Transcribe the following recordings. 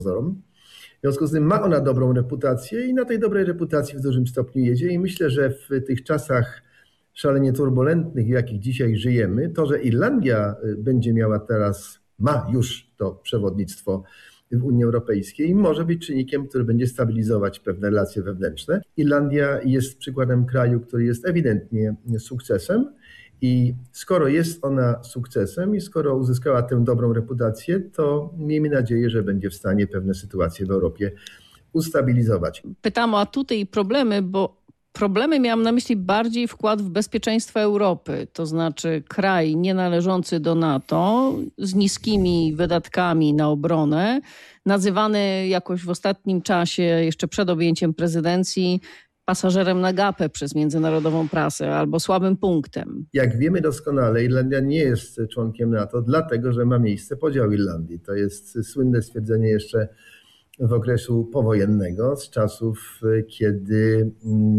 pozorom. W związku z tym ma ona dobrą reputację i na tej dobrej reputacji w dużym stopniu jedzie i myślę, że w tych czasach szalenie turbulentnych, w jakich dzisiaj żyjemy, to, że Irlandia będzie miała teraz, ma już to przewodnictwo w Unii Europejskiej, może być czynnikiem, który będzie stabilizować pewne relacje wewnętrzne. Irlandia jest przykładem kraju, który jest ewidentnie sukcesem i skoro jest ona sukcesem i skoro uzyskała tę dobrą reputację, to miejmy nadzieję, że będzie w stanie pewne sytuacje w Europie ustabilizować. Pytam o atuty i problemy, bo problemy miałam na myśli bardziej wkład w bezpieczeństwo Europy, to znaczy kraj nienależący do NATO z niskimi wydatkami na obronę, nazywany jakoś w ostatnim czasie, jeszcze przed objęciem prezydencji, pasażerem na gapę przez międzynarodową prasę albo słabym punktem. Jak wiemy doskonale, Irlandia nie jest członkiem NATO, dlatego że ma miejsce podział Irlandii. To jest słynne stwierdzenie jeszcze w okresu powojennego, z czasów, kiedy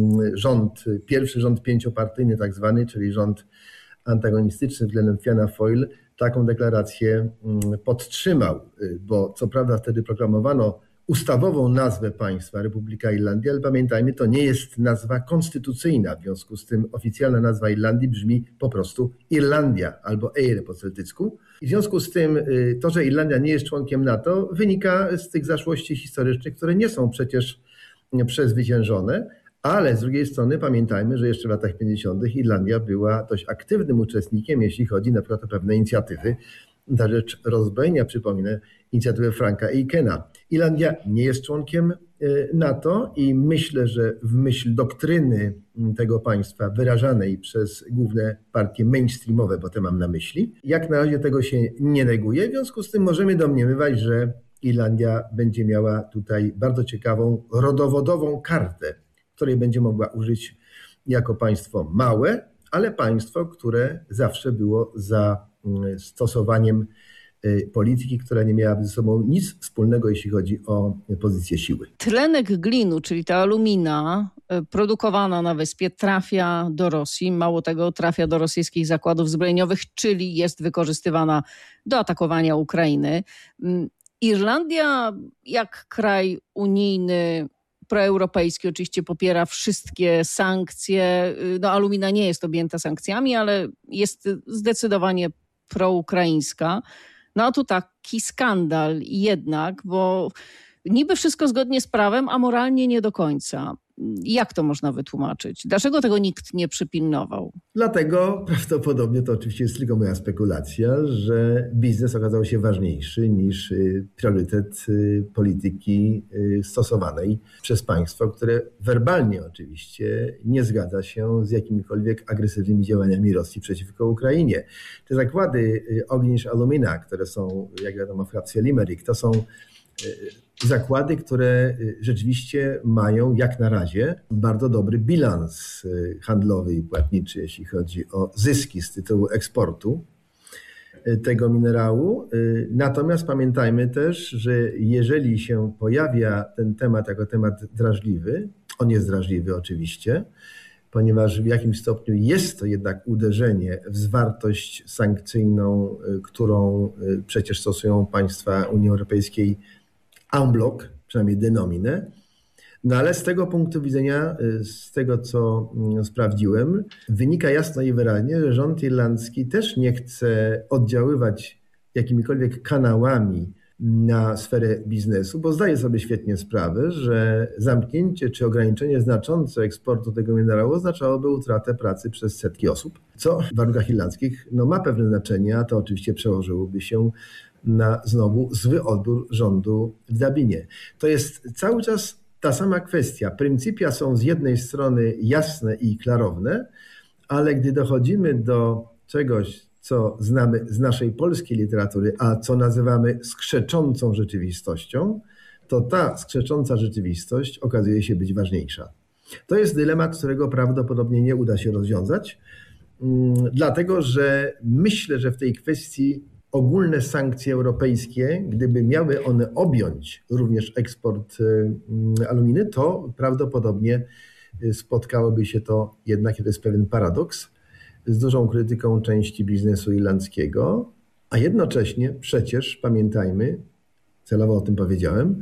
pierwszy rząd pięciopartyjny tak zwany, czyli rząd antagonistyczny względem Fianna Fáil, taką deklarację podtrzymał, bo co prawda wtedy proklamowano ustawową nazwę państwa Republika Irlandii, ale pamiętajmy, to nie jest nazwa konstytucyjna, w związku z tym oficjalna nazwa Irlandii brzmi po prostu Irlandia albo Eire po celtycku. I w związku z tym to, że Irlandia nie jest członkiem NATO, wynika z tych zaszłości historycznych, które nie są przecież przezwyciężone, ale z drugiej strony pamiętajmy, że jeszcze w latach 50. Irlandia była dość aktywnym uczestnikiem, jeśli chodzi na przykład o pewne inicjatywy na rzecz rozbrojenia, przypominę, inicjatywę Franka Aikena. Irlandia nie jest członkiem NATO i myślę, że w myśl doktryny tego państwa wyrażanej przez główne partie mainstreamowe, bo te mam na myśli, jak na razie tego się nie neguje. W związku z tym możemy domniemywać, że Irlandia będzie miała tutaj bardzo ciekawą rodowodową kartę, której będzie mogła użyć jako państwo małe, ale państwo, które zawsze było za stosowaniem polityki, która nie miałaby ze sobą nic wspólnego, jeśli chodzi o pozycję siły. Tlenek glinu, czyli ta alumina produkowana na wyspie, trafia do Rosji. Mało tego, trafia do rosyjskich zakładów zbrojeniowych, czyli jest wykorzystywana do atakowania Ukrainy. Irlandia, jak kraj unijny, proeuropejski, oczywiście popiera wszystkie sankcje. No, alumina nie jest objęta sankcjami, ale jest zdecydowanie proukraińska. No a tu taki skandal jednak, bo niby wszystko zgodnie z prawem, a moralnie nie do końca. Jak to można wytłumaczyć? Dlaczego tego nikt nie przypilnował? Dlatego prawdopodobnie, to oczywiście jest tylko moja spekulacja, że biznes okazał się ważniejszy niż priorytet polityki stosowanej przez państwo, które werbalnie oczywiście nie zgadza się z jakimikolwiek agresywnymi działaniami Rosji przeciwko Ukrainie. Te zakłady Ognisz Alumina, które są, jak wiadomo, w hrabstwie Limerick, to są zakłady, które rzeczywiście mają jak na razie bardzo dobry bilans handlowy i płatniczy, jeśli chodzi o zyski z tytułu eksportu tego minerału. Natomiast pamiętajmy też, że jeżeli się pojawia ten temat jako temat drażliwy, on jest drażliwy oczywiście, ponieważ w jakimś stopniu jest to jednak uderzenie w zwartość sankcyjną, którą przecież stosują państwa Unii Europejskiej en bloc, przynajmniej de nomine. No ale z tego punktu widzenia, z tego co sprawdziłem, wynika jasno i wyraźnie, że rząd irlandzki też nie chce oddziaływać jakimikolwiek kanałami na sferę biznesu, bo zdaje sobie świetnie sprawę, że zamknięcie czy ograniczenie znaczące eksportu tego minerału oznaczałoby utratę pracy przez setki osób, co w warunkach irlandzkich ma pewne znaczenie, a to oczywiście przełożyłoby się na znowu zły odbiór rządu w Dublinie. To jest cały czas ta sama kwestia. Pryncypia są z jednej strony jasne i klarowne, ale gdy dochodzimy do czegoś, co znamy z naszej polskiej literatury, a co nazywamy skrzeczącą rzeczywistością, to ta skrzecząca rzeczywistość okazuje się być ważniejsza. To jest dylemat, którego prawdopodobnie nie uda się rozwiązać, dlatego że myślę, że w tej kwestii ogólne sankcje europejskie, gdyby miały one objąć również eksport aluminy, to prawdopodobnie spotkałoby się to jednak, i to jest pewien paradoks, z dużą krytyką części biznesu irlandzkiego, a jednocześnie przecież pamiętajmy, celowo o tym powiedziałem,